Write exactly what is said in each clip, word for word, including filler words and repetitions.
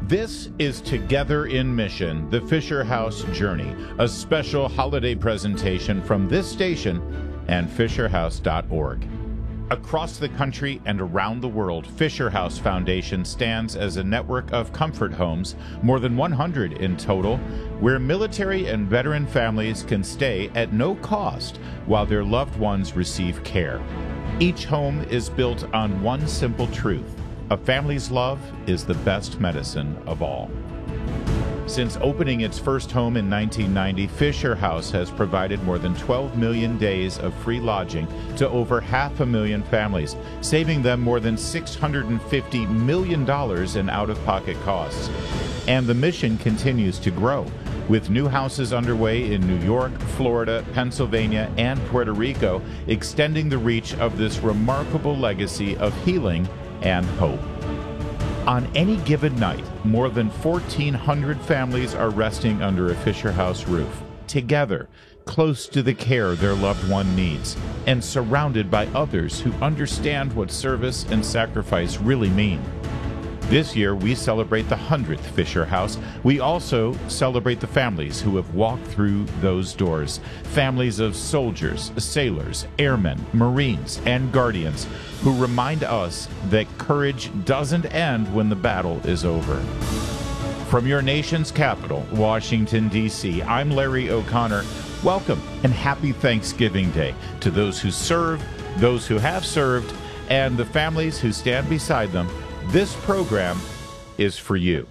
This is Together in Mission, the Fisher House Journey, a special holiday presentation from this station and fisher house dot org. Across the country and around the world, Fisher House Foundation stands as a network of comfort homes, more than one hundred in total, where military and veteran families can stay at no cost while their loved ones receive care. Each home is built on one simple truth: a family's love is the best medicine of all. Since opening its first home in nineteen ninety, Fisher House has provided more than twelve million days of free lodging to over half a million families, saving them more than six hundred fifty million dollars in out-of-pocket costs. And the mission continues to grow, with new houses underway in New York, Florida, Pennsylvania, and Puerto Rico, extending the reach of this remarkable legacy of healing and hope. On any given night, more than fourteen hundred families are resting under a Fisher House roof, together, close to the care their loved one needs, and surrounded by others who understand what service and sacrifice really mean. This year, we celebrate the hundredth Fisher House. We also celebrate the families who have walked through those doors. Families of soldiers, sailors, airmen, Marines, and Guardians who remind us that courage doesn't end when the battle is over. From your nation's capital, Washington, D C, I'm Larry O'Connor. Welcome and happy Thanksgiving Day to those who serve, those who have served, and the families who stand beside them. This program is for you.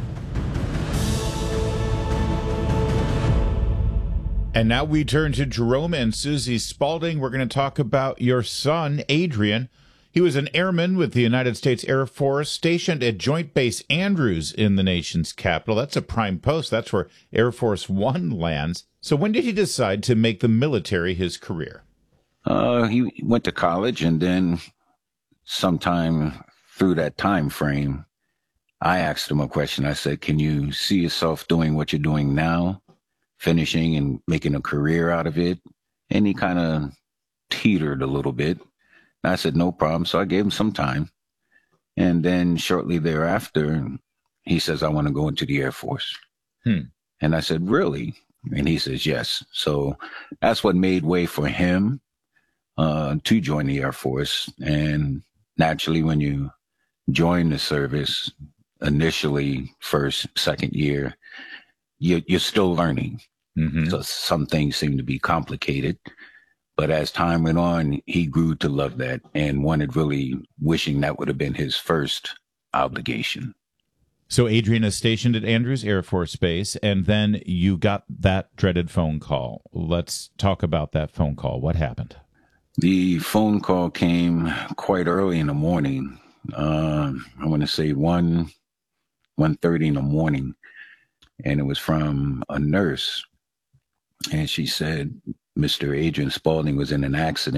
And now we turn to Jerome and Susie Spalding. We're going to talk about your son, Adrian. He was an airman with the United States Air Force stationed at Joint Base Andrews in the nation's capital. That's a prime post. That's where Air Force One lands. So when did he decide to make the military his career? Uh, he went to college, and then sometime through that time frame, I asked him a question. I said, can you see yourself doing what you're doing now, finishing and making a career out of it? And he kind of teetered a little bit. And I said, no problem. So I gave him some time. And then shortly thereafter, he says, I want to go into the Air Force. Hmm. And I said, really? And he says, yes. So that's what made way for him uh, to join the Air Force. And naturally, when you join the service, initially, first, second year, you, you're still learning. Mm-hmm. So some things seem to be complicated. But as time went on, he grew to love that and wanted really wishing that would have been his first obligation. So Adrian is stationed at Andrews Air Force Base, and then you got that dreaded phone call. Let's talk about that phone call. What happened? The phone call came quite early in the morning. Uh, I want to say one, one thirty in the morning, and it was from a nurse. And she said, Mister Adrian Spalding was in an accident.